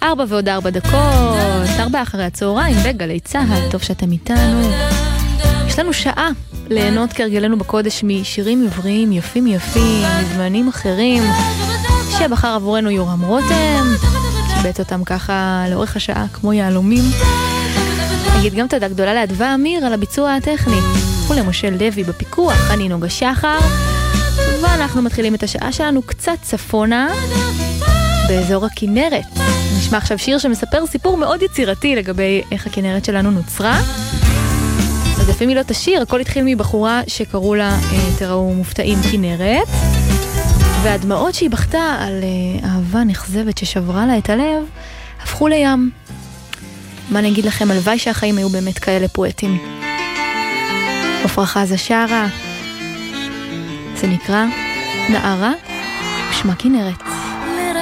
4:04, 4 אחרי הצהריים בגלי צהל, טוב שאתם איתנו. יש לנו שעה ליהנות כרגלנו בקודש משירים עבריים יפים מזמנים אחרים שבחר עבורנו יורם רותם, שבית אותם ככה לאורך השעה כמו יעלומים. נגיד גם תודה גדולה לאדווה אמיר על הביצוע הטכני, ולמשה לוי בפיקוח, אני נוגה שחר, ואנחנו מתחילים את השעה שלנו קצת צפונה באזור הכנרת. נשמע עכשיו שיר שמספר סיפור מאוד יצירתי לגבי איך הכנרת שלנו נוצרה. אז לפי מילות השיר, הכל התחיל מבחורה שקראו לה, תראו מופתעים, כנרת, והדמעות שהיא בכתה על אהבה נחזבת ששברה לה את הלב, הפכו לים. מה נגיד לכם, הלוואי שהחיים היו באמת כאלה פואטים. עפרה חזה שרה, זה נקרא נערה ושמה כנרת.